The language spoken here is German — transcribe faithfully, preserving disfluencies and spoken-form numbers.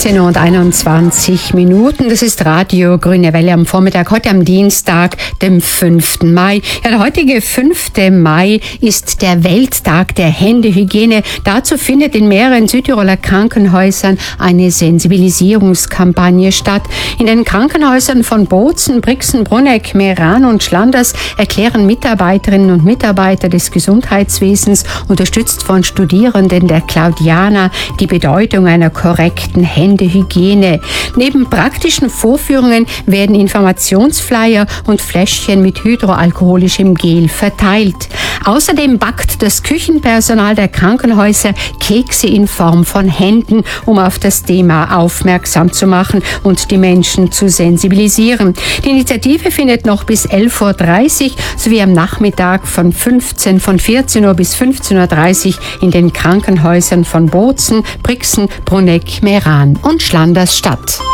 siebzehn Uhr einundzwanzig Minuten. Das ist Radio Grüne Welle am Vormittag, heute am Dienstag, dem fünften Mai. Ja, der heutige fünfte Mai ist der Welttag der Händehygiene. Dazu findet in mehreren Südtiroler Krankenhäusern eine Sensibilisierungskampagne statt. In den Krankenhäusern von Bozen, Brixen, Bruneck, Meran und Schlanders erklären Mitarbeiterinnen und Mitarbeiter des Gesundheitswesens, unterstützt von Studierenden der Claudiana, die Bedeutung einer korrekten Händehygiene. Neben praktischen Vorführungen werden Informationsflyer und Fläschchen mit hydroalkoholischem Gel verteilt. Außerdem backt das Küchenpersonal der Krankenhäuser Kekse in Form von Händen, um auf das Thema aufmerksam zu machen und die Menschen zu sensibilisieren. Die Initiative findet noch bis elf Uhr dreißig sowie am Nachmittag von fünfzehn, von vierzehn Uhr bis fünfzehn Uhr dreißig in den Krankenhäusern von Bozen, Brixen, Bruneck, Meran und Schlanders statt.